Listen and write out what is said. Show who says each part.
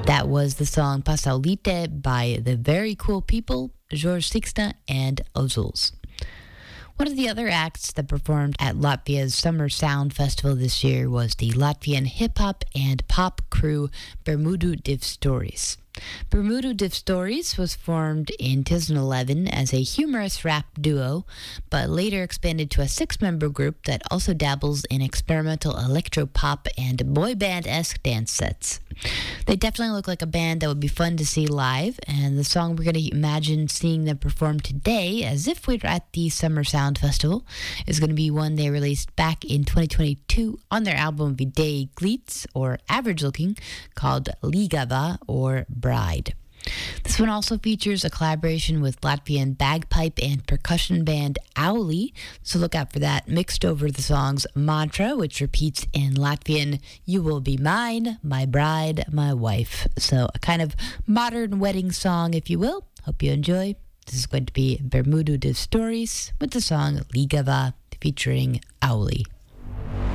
Speaker 1: That was the song Pasaulite by the Very Cool People, George Sixta, and Ozuls. One of the other acts that performed at Latvia's Summer Sound Festival this year was the Latvian hip-hop and pop crew Bermudu Div Stories. Bermudu Div Stories was formed in 2011 as a humorous rap duo, but later expanded to a 6-member group that also dabbles in experimental electro-pop and boy band-esque dance sets. They definitely look like a band that would be fun to see live, and the song we're going to imagine seeing them perform today, as if we were at the Summer Sound Festival, is going to be one they released back in 2022 on their album Videi Glitz, or Average Looking, called Ligava, or Bride. This one also features a collaboration with Latvian bagpipe and percussion band Auli, so look out for that, mixed over the song's mantra, which repeats in Latvian, "You will be mine, my bride, my wife." So a kind of modern wedding song, if you will. Hope you enjoy. This is going to be Bermudu Div Stories with the song Ligava featuring Auli.